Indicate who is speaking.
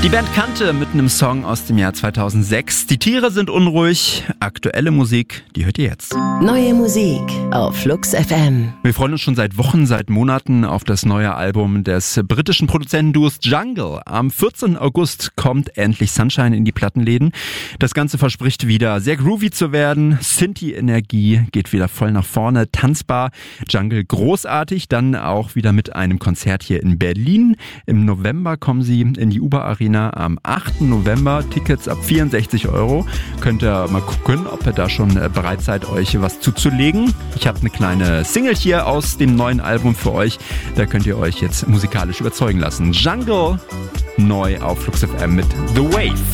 Speaker 1: Die Band Kante mit einem Song aus dem Jahr 2006. Die Tiere sind unruhig. Aktuelle Musik, die hört ihr jetzt.
Speaker 2: Neue Musik auf Flux FM.
Speaker 1: Wir freuen uns schon seit Wochen, seit Monaten auf das neue Album des britischen Produzentenduos Jungle. Am 14. August kommt endlich Sunshine in die Plattenläden. Das Ganze verspricht wieder sehr groovy zu werden. Synthie-Energie geht wieder voll nach vorne, tanzbar. Jungle großartig, dann auch wieder mit einem Konzert hier in Berlin. Im November kommen sie in die Uber-Arena am 8. November. Tickets ab 64 €. Könnt ihr mal gucken, ob ihr da schon bereit seid, euch was zuzulegen. Ich habe eine kleine Single hier aus dem neuen Album für euch. Da könnt ihr euch jetzt musikalisch überzeugen lassen. Jungle neu auf Flux FM mit The Wave.